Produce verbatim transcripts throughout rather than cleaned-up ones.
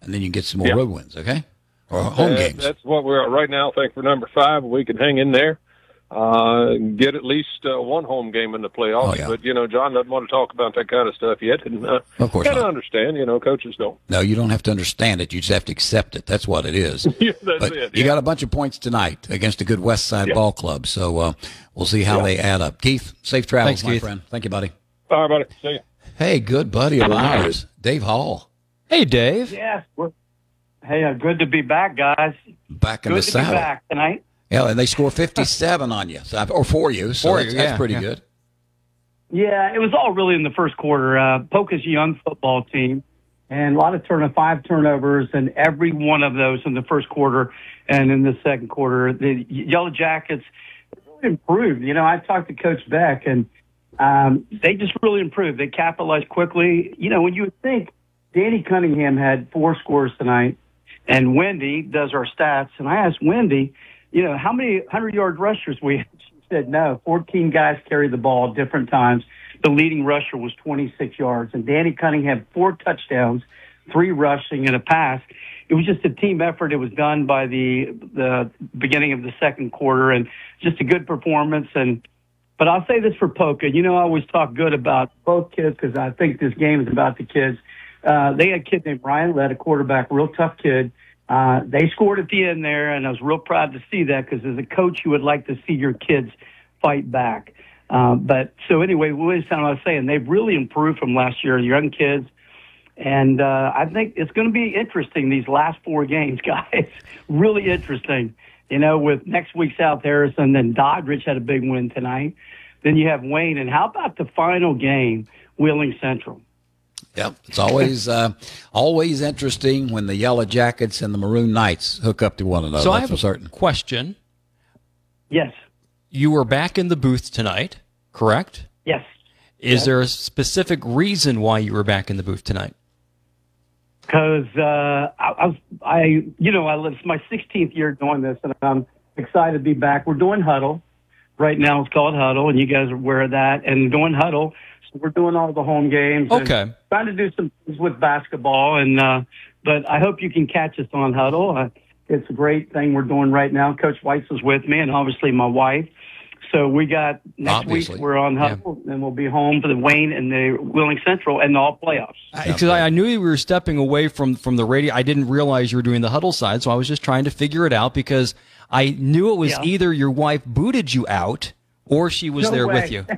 and then you can get some more Yeah. road wins, okay? Or home Uh, games. That's what we're at right now. I think for number five, we can hang in there, uh, get at least uh, one home game in the playoffs. Oh, yeah. But, you know, John doesn't want to talk about that kind of stuff yet. And uh, Of course gotta not. understand, you know, coaches don't. No, you don't have to understand it. You just have to accept it. That's what it is. Yeah, that's but it. you Yeah. got a bunch of points tonight against a good West Side Yeah. ball club. So uh, we'll see how Yeah. they add up. Keith, safe travels, Thanks, my Keith. friend. Thank you, buddy. All right, buddy. See you. Hey, good buddy of ours, Dave Hall, Hey, Dave. Yes. We're, hey, uh, good to be back, guys. back in Good the to saddle. be back tonight. Yeah, and they score fifty-seven on you, so, or for you. So For that's, you, that's yeah, pretty yeah. good. Yeah, it was all really in the first quarter. Uh, Polka's a young football team, and a lot of turn five turnovers, and every one of those in the first quarter and in the second quarter. The Yellow Jackets really improved. You know, I talked to Coach Beck, and um, they just really improved. They capitalized quickly. You know, when you would think Danny Cunningham had four scores tonight, and Wendy does our stats, and I asked Wendy, you know, how many hundred-yard rushers we had? She said no, fourteen guys carried the ball at different times. The leading rusher was twenty-six yards, and Danny Cunningham had four touchdowns, three rushing, and a pass. It was just a team effort. It was done by the the beginning of the second quarter, and just a good performance. And but I'll say this for Polka. You know, I always talk good about both kids because I think this game is about the kids. Uh, they had a kid named Ryan Lett, a quarterback, real tough kid. Uh, they scored at the end there, and I was real proud to see that because as a coach, you would like to see your kids fight back. Uh, but so anyway, Williamstown, I was saying, they've really improved from last year, young kids. And uh, I think it's going to be interesting, these last four games, guys. Really interesting. You know, with next week South Harrison, then Doddridge had a big win tonight. Then you have Wayne. And how about the final game, Wheeling Central? Yep, it's always uh, always interesting when the Yellow Jackets and the Maroon Knights hook up to one another. So I That's have for a certain. question. Yes. You were back in the booth tonight, correct? Yes. Is Yes. there a specific reason why you were back in the booth tonight? Because uh, I, I, was, I, you know, I, it's my sixteenth year doing this, and I'm excited to be back. We're doing Huddle right now. It's called Huddle, and you guys are aware of that. And doing Huddle, so we're doing all the home games. and Okay. Trying to do some things with basketball, and uh, but I hope you can catch us on Huddle. Uh, it's a great thing we're doing right now. Coach Weitz is with me, and obviously my wife. So we got next Obviously. week we're on Huddle, and we'll be home for the Wayne and the Wheeling Central and all playoffs. Because I, I knew you were stepping away from, from the radio. I didn't realize you were doing the huddle side, so I was just trying to figure it out because I knew it was Yeah. either your wife booted you out or she was No there way. with you.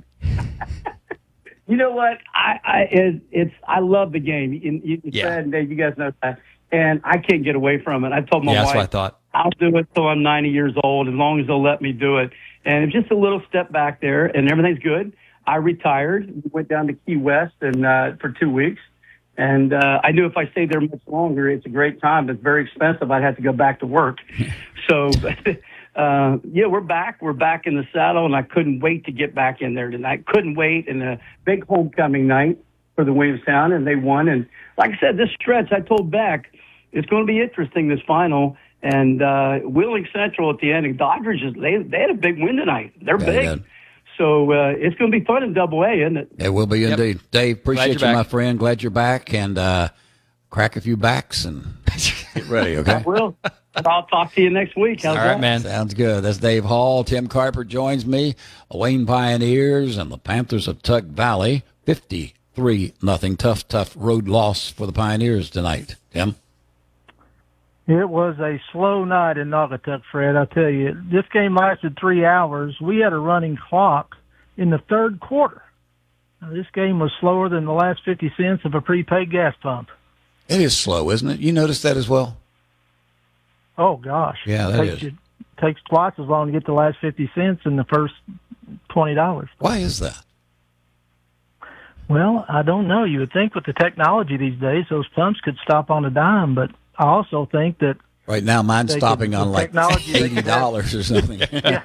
You know what? I, I it, it's I love the game. You, you, Yeah. Fred and Dave, you guys know that, and I can't get away from it. I told my Yeah, that's wife, what I thought. I'll do it till I'm ninety years old, as long as they'll let me do it. And it's just a little step back there, and everything's good. I retired, went down to Key West, and uh, for two weeks. And uh, I knew if I stayed there much longer, it's a great time. But it's very expensive. I'd have to go back to work. So, uh, yeah, we're back. We're back in the saddle, and I couldn't wait to get back in there tonight. Couldn't wait. And a big homecoming night for the Williamstown, and they won. And like I said, this stretch, I told Beck, it's going to be interesting, this final. And uh, Wheeling Central at the end, and Doddridge, is- they, they had a big win tonight. They're Yeah, big. yeah. So uh, it's going to be fun in Double A, isn't it? It will be indeed. Dave, appreciate you, you're my back. friend. Glad you're back, and uh, crack a few backs and get ready, okay? Well, I'll talk to you next week. How's All right, that? man. Sounds good. That's Dave Hall. Tim Carper joins me. The Wayne Pioneers and the Panthers of Tug Valley. fifty-three nothing. Tough, tough road loss for the Pioneers tonight. Tim? It was a slow night in Naugatuck, Fred. I tell you, this game lasted three hours. We had a running clock in the third quarter. Now, this game was slower than the last fifty cents of a prepaid gas pump. It is slow, isn't it? You noticed that as well? Oh gosh, Yeah, that takes is. You, takes twice as long to get the last fifty cents in the first twenty dollars. Why is that? Well, I don't know. You would think with the technology these days, those pumps could stop on a dime, but I also think that Right now, mine's They stopping could- on with like technology, they eighty could dollars or something.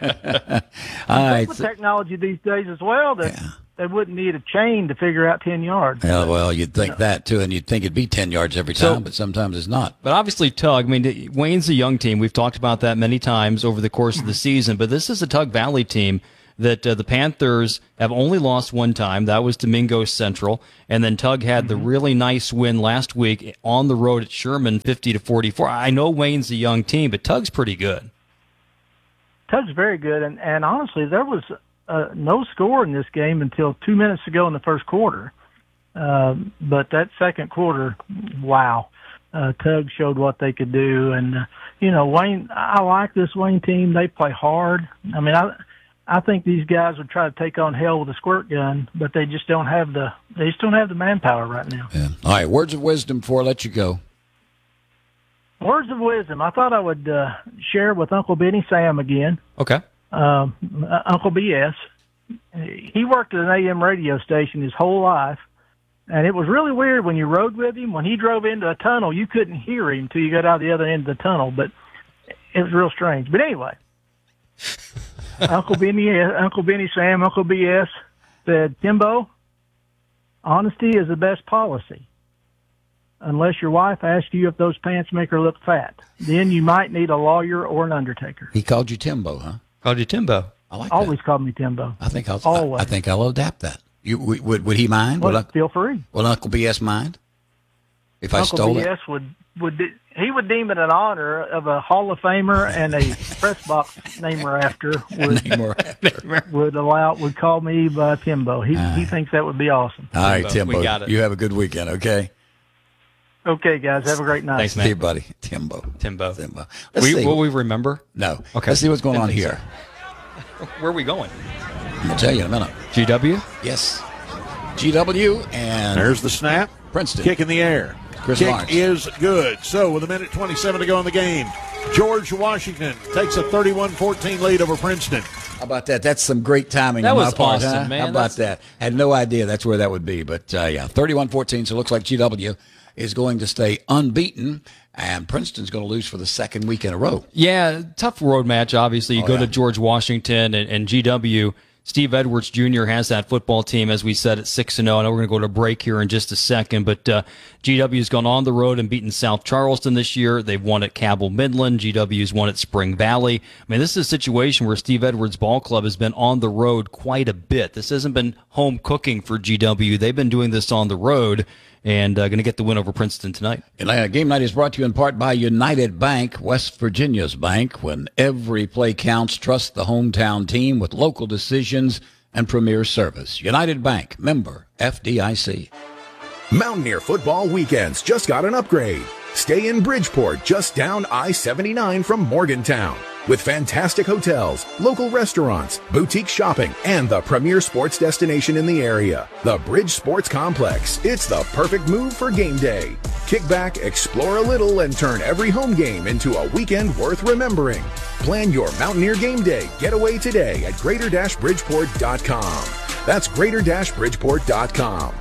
All right. with technology these days as well, that Yeah. they wouldn't need a chain to figure out ten yards. Yeah, well, you'd think that too, and you'd think it'd be ten yards every So- time, but sometimes it's not. But obviously, Tug, I mean, Wayne's a young team. We've talked about that many times over the course of the season, but this is a Tug Valley team that uh, the Panthers have only lost one time. That was to Mingo Central. And then Tug had the really nice win last week on the road at Sherman, fifty to forty-four. I know Wayne's a young team, but Tug's pretty good. Tug's very good. And, and honestly, there was uh, no score in this game until two minutes ago in the first quarter. Uh, but that second quarter, wow. Uh, Tug showed what they could do, and uh, you know, Wayne. I like this Wayne team. They play hard. I mean, I, I think these guys would try to take on hell with a squirt gun, but they just don't have the. They just don't have the manpower right now. Yeah. All right, words of wisdom before I let you go. Words of wisdom. I thought I would uh, share with Uncle Benny Sam again. Okay. Um, uh, Uncle B S. He worked at an A M radio station his whole life. And it was really weird when you rode with him. When he drove into a tunnel, you couldn't hear him until you got out the other end of the tunnel. But it was real strange. But anyway, Uncle Benny, Uncle Benny Sam, Uncle B S said, Timbo, honesty is the best policy. Unless your wife asks you if those pants make her look fat, then you might need a lawyer or an undertaker. He called you Timbo, huh? Called you Timbo. I like Always that. called me Timbo. I think I'll. Always. I, I think I'll adapt that. You would would he mind? Well, would, feel free. Will Uncle B S mind if I Uncle stole B S it? would would de- he would deem it an honor of a Hall of Famer and a press box namer after would Name her after. would allow would call me by Timbo. He All he right. thinks that would be awesome. All right, Timbo, Timbo. we got it. You have a good weekend, okay? Okay, guys, have a great night. Thanks, See man. you, buddy. Timbo. Timbo. Timbo. Let's We, see. will we remember? No. Okay. Let's see what's going Didn't on think here. Where are we going? I'm gonna tell you in a minute. G W? Yes. G W and There's the snap. Princeton. Kick in the air. Chris Kick Lawrence. is good. So with a minute twenty-seven to go in the game, George Washington takes a thirty-one fourteen lead over Princeton. How about that? That's some great timing That on my was part, awesome, huh? man. How about That's- that? Had no idea that's where that would be. But, uh, yeah, thirty-one fourteen, so it looks like G W is going to stay unbeaten, and Princeton's going to lose for the second week in a row. Yeah, tough road match, obviously. You Oh, go yeah. to George Washington and, and G W. Steve Edwards Junior has that football team, as we said, at six and oh. I know we're going to go to break here in just a second, but uh, G W's gone on the road and beaten South Charleston this year. They've won at Cabell Midland. G W's won at Spring Valley. I mean, this is a situation where Steve Edwards Ball Club has been on the road quite a bit. This hasn't been home cooking for G W. They've been doing this on the road and uh, going to get the win over Princeton tonight. Atlanta Game Night is brought to you in part by United Bank, West Virginia's bank. When every play counts, trust the hometown team with local decisions and premier service. United Bank, member F D I C. Mountaineer football weekends just got an upgrade. Stay in Bridgeport, just down I seventy-nine from Morgantown. With fantastic hotels, local restaurants, boutique shopping, and the premier sports destination in the area, the Bridge Sports Complex. It's the perfect move for game day. Kick back, explore a little, and turn every home game into a weekend worth remembering. Plan your Mountaineer game day getaway today at greater bridgeport dot com. That's greater bridgeport dot com.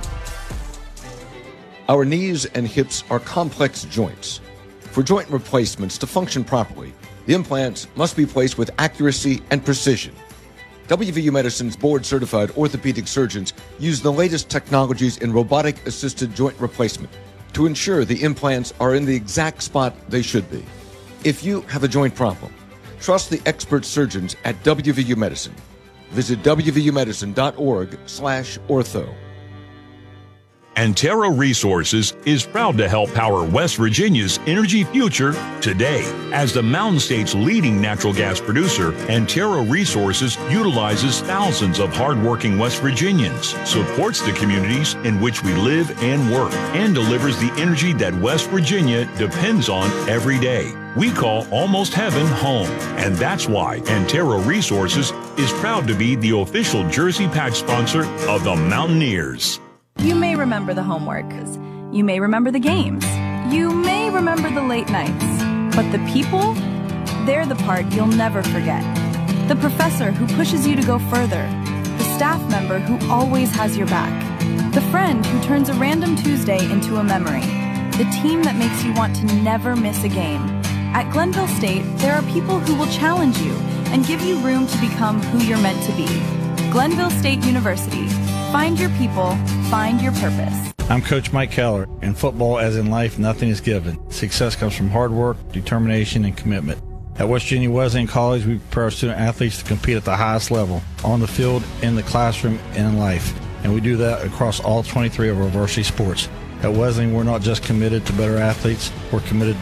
Our knees and hips are complex joints. For joint replacements to function properly, the implants must be placed with accuracy and precision. W V U Medicine's board-certified orthopedic surgeons use the latest technologies in robotic-assisted joint replacement to ensure the implants are in the exact spot they should be. If you have a joint problem, trust the expert surgeons at W V U Medicine. Visit w v u medicine dot org slash ortho. Antero Resources is proud to help power West Virginia's energy future today. As the Mountain State's leading natural gas producer, Antero Resources utilizes thousands of hardworking West Virginians, supports the communities in which we live and work, and delivers the energy that West Virginia depends on every day. We call Almost Heaven home, and that's why Antero Resources is proud to be the official jersey patch sponsor of the Mountaineers. You may remember the homework. You may remember the games. You may remember the late nights. But the people, they're the part you'll never forget. The professor who pushes you to go further. The staff member who always has your back. The friend who turns a random Tuesday into a memory. The team that makes you want to never miss a game. At Glenville State, there are people who will challenge you and give you room to become who you're meant to be. Glenville State University. Find your people, find your purpose. I'm Coach Mike Keller. In football, as in life, nothing is given. Success comes from hard work, determination, and commitment. At West Virginia Wesleyan College, we prepare our student athletes to compete at the highest level, on the field, in the classroom, and in life. And we do that across all twenty-three of our varsity sports. At Wesleyan, we're not just committed to better athletes, we're committed